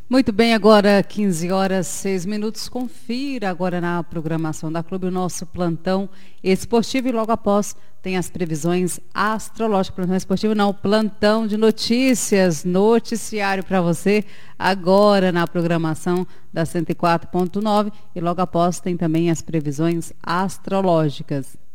Muito bem, agora 15 horas 6 minutos. Confira agora na programação da Clube o nosso plantão esportivo e logo após tem as previsões astrológicas. Plantão esportivo não, plantão de notícias, noticiário para você agora na programação da 104.9 e logo após tem também as previsões astrológicas.